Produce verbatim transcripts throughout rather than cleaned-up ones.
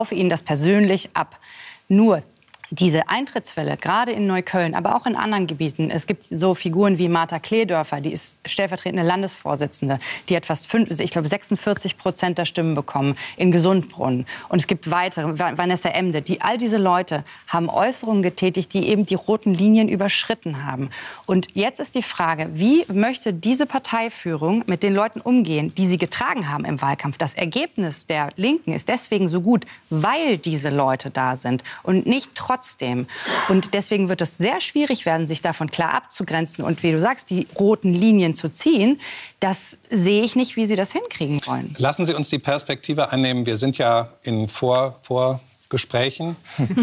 kaufe Ihnen das persönlich ab. Nur diese Eintrittswelle, gerade in Neukölln, aber auch in anderen Gebieten. Es gibt so Figuren wie Martha Kledörfer, die ist stellvertretende Landesvorsitzende. Die hat fast fünf, ich glaube sechsundvierzig Prozent der Stimmen bekommen in Gesundbrunnen. Und es gibt weitere, Vanessa Emde. Die, all diese Leute haben Äußerungen getätigt, die eben die roten Linien überschritten haben. Und jetzt ist die Frage, wie möchte diese Parteiführung mit den Leuten umgehen, die sie getragen haben im Wahlkampf? Das Ergebnis der Linken ist deswegen so gut, weil diese Leute da sind und nicht trotz Trotzdem. Und deswegen wird es sehr schwierig werden, sich davon klar abzugrenzen und, wie du sagst, die roten Linien zu ziehen. Das sehe ich nicht, wie Sie das hinkriegen wollen. Lassen Sie uns die Perspektive annehmen. Wir sind ja in Vor... Vor Gesprächen,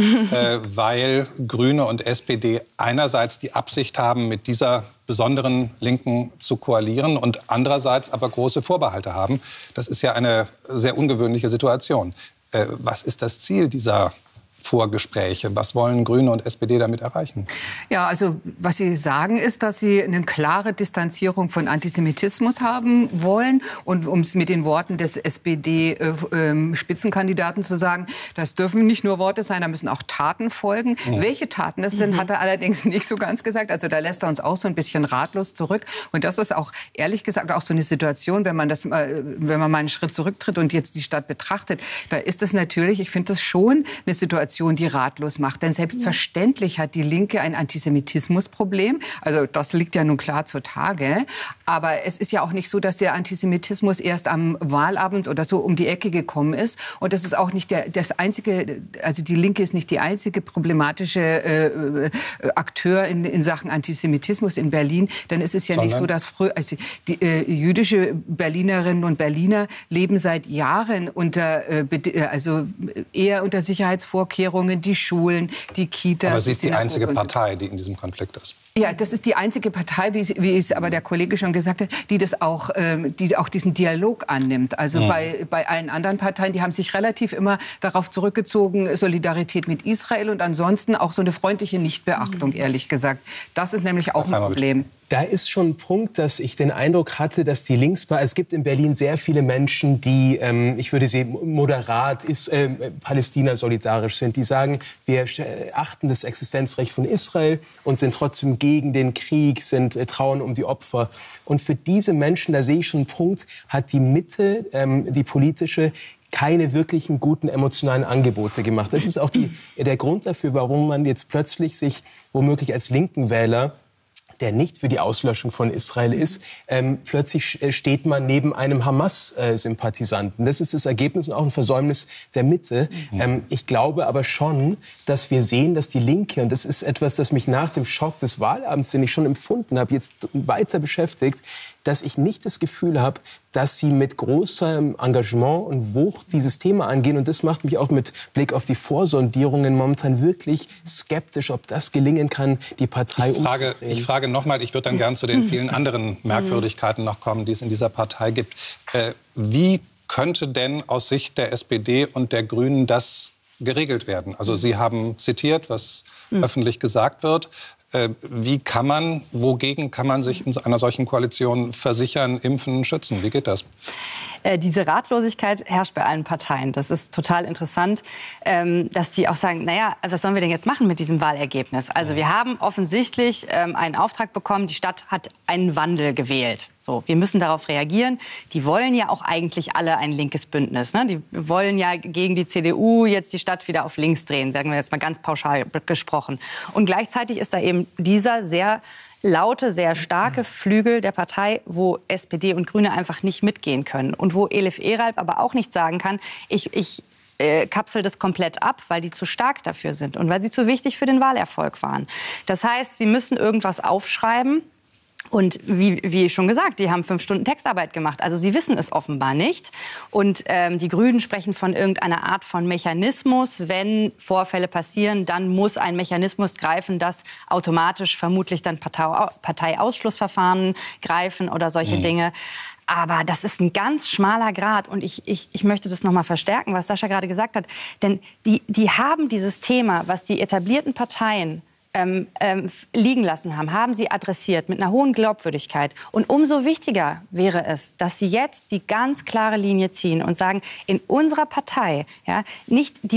äh, weil Grüne und S P D einerseits die Absicht haben, mit dieser besonderen Linken zu koalieren und andererseits aber große Vorbehalte haben. Das ist ja eine sehr ungewöhnliche Situation. Äh, was ist das Ziel dieser Vorgespräche? Was wollen Grüne und S P D damit erreichen? Ja, also was Sie sagen ist, dass Sie eine klare Distanzierung von Antisemitismus haben wollen. Und um es mit den Worten des S P D-Spitzenkandidaten äh, zu sagen, das dürfen nicht nur Worte sein, da müssen auch Taten folgen. Mhm. Welche Taten das sind, hat er allerdings nicht so ganz gesagt. Also da lässt er uns auch so ein bisschen ratlos zurück. Und das ist auch, ehrlich gesagt, auch so eine Situation, wenn man, das, äh, wenn man mal einen Schritt zurücktritt und jetzt die Stadt betrachtet, da ist es natürlich, ich finde das schon eine Situation, die ratlos macht. Denn selbstverständlich hat die Linke ein Antisemitismusproblem. Also das liegt ja nun klar zutage. Aber es ist ja auch nicht so, dass der Antisemitismus erst am Wahlabend oder so um die Ecke gekommen ist. Und das ist auch nicht der, das einzige, also die Linke ist nicht die einzige problematische äh, Akteur in, in Sachen Antisemitismus in Berlin. Denn es ist ja Sondern? nicht so, dass früher, also die äh, jüdische Berlinerinnen und Berliner leben seit Jahren unter, äh, also eher unter Sicherheitsvorkehrungen, die Schulen, die Kitas. Aber sie ist die einzige Partei, die in diesem Konflikt ist. Ja, das ist die einzige Partei, wie, wie es aber der Kollege schon gesagt hat, die das auch, ähm, die auch diesen Dialog annimmt. Also mhm. bei, bei allen anderen Parteien, die haben sich relativ immer darauf zurückgezogen, Solidarität mit Israel und ansonsten auch so eine freundliche Nichtbeachtung, mhm. ehrlich gesagt. Das ist nämlich auch ein Problem. Da ist schon ein Punkt, dass ich den Eindruck hatte, dass die Linkspartei, es gibt in Berlin sehr viele Menschen, die, ähm, ich würde sie moderat, ist, äh, Palästina solidarisch sind, die sagen, wir achten das Existenzrecht von Israel und sind trotzdem gegen den Krieg, sind äh, trauern um die Opfer. Und für diese Menschen, da sehe ich schon einen Punkt, hat die Mitte, ähm, die politische, keine wirklichen guten emotionalen Angebote gemacht. Das ist auch die, der Grund dafür, warum man jetzt plötzlich sich womöglich als linken Wähler, der nicht für die Auslöschung von Israel ist, ähm, plötzlich steht man neben einem Hamas-Sympathisanten. Das ist das Ergebnis und auch ein Versäumnis der Mitte. Mhm. Ähm, ich glaube aber schon, dass wir sehen, dass die Linke, und das ist etwas, das mich nach dem Schock des Wahlabends, den ich schon empfunden habe, jetzt weiter beschäftigt, dass ich nicht das Gefühl habe, dass sie mit großem Engagement und Wucht dieses Thema angehen. Und das macht mich auch mit Blick auf die Vorsondierungen momentan wirklich skeptisch, ob das gelingen kann, die Partei ich frage, umzudrehen. Ich frage nochmal, ich würde dann gern zu den vielen anderen Merkwürdigkeiten noch kommen, die es in dieser Partei gibt. Äh, wie könnte denn aus Sicht der S P D und der Grünen das geregelt werden? Also Sie haben zitiert, was mhm. öffentlich gesagt wird. Wie kann man, wogegen kann man sich in einer solchen Koalition versichern, impfen, schützen? Wie geht das? Äh, diese Ratlosigkeit herrscht bei allen Parteien. Das ist total interessant, ähm, dass die auch sagen, naja, was sollen wir denn jetzt machen mit diesem Wahlergebnis? Also wir haben offensichtlich ähm, einen Auftrag bekommen, die Stadt hat einen Wandel gewählt. So, wir müssen darauf reagieren. Die wollen ja auch eigentlich alle ein linkes Bündnis. Ne? Die wollen ja gegen die C D U jetzt die Stadt wieder auf links drehen, sagen wir jetzt mal ganz pauschal gesprochen. Und gleichzeitig ist da eben dieser sehr laute, sehr starke Flügel der Partei, wo S P D und Grüne einfach nicht mitgehen können. Und wo Elif Eralp aber auch nicht sagen kann, ich, ich äh, kapsel das komplett ab, weil die zu stark dafür sind und weil sie zu wichtig für den Wahlerfolg waren. Das heißt, sie müssen irgendwas aufschreiben. Und wie, wie schon gesagt, die haben fünf Stunden Textarbeit gemacht. Also sie wissen es offenbar nicht. Und ähm, die Grünen sprechen von irgendeiner Art von Mechanismus. Wenn Vorfälle passieren, dann muss ein Mechanismus greifen, das automatisch vermutlich dann Partei, Parteiausschlussverfahren greifen oder solche mhm. Dinge. Aber das ist ein ganz schmaler Grat. Und ich, ich, ich möchte das noch mal verstärken, was Sascha gerade gesagt hat. Denn die, die haben dieses Thema, was die etablierten Parteien ähm, ähm, liegen lassen haben, haben sie adressiert mit einer hohen Glaubwürdigkeit. Und umso wichtiger wäre es, dass sie jetzt die ganz klare Linie ziehen und sagen, in unserer Partei, ja, nicht die